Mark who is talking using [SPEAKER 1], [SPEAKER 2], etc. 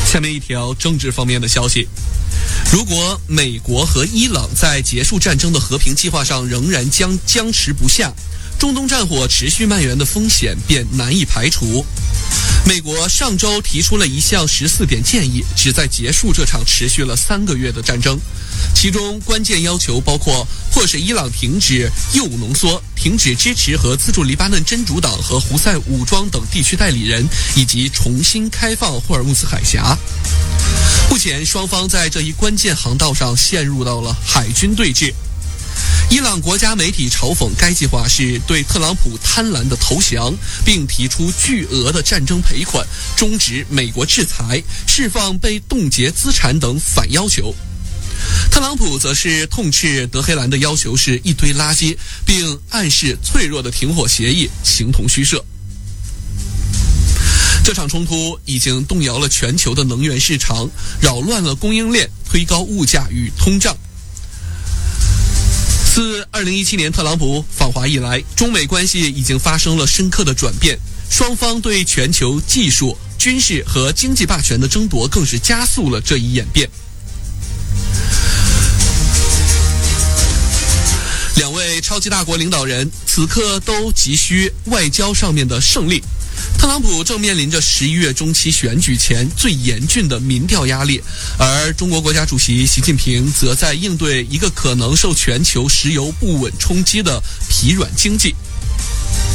[SPEAKER 1] 下面一条政治方面的消息，如果美国和伊朗在结束战争的和平计划上仍然僵持不下，中东战火持续蔓延的风险便难以排除。美国上周提出了一项14点建议，旨在结束这场持续了3个月的战争。其中关键要求包括迫使伊朗停止铀物浓缩，停止支持和资助黎巴嫩真主党和胡塞武装等地区代理人，以及重新开放霍尔木兹海峡。目前双方在这一关键航道上陷入到了海军对峙。伊朗国家媒体嘲讽该计划是对特朗普贪婪的投降，并提出巨额的战争赔款，终止美国制裁，释放被冻结资产等反要求。特朗普则是痛斥德黑兰的要求是一堆垃圾，并暗示脆弱的停火协议形同虚设。这场冲突已经动摇了全球的能源市场，扰乱了供应链，推高物价与通胀。自2017年特朗普访华以来，中美关系已经发生了深刻的转变，双方对全球技术、军事和经济霸权的争夺更是加速了这一演变。两位超级大国领导人此刻都急需外交上面的胜利。特朗普正面临着11月中期选举前最严峻的民调压力，而中国国家主席习近平则在应对一个可能受全球石油不稳冲击的疲软经济。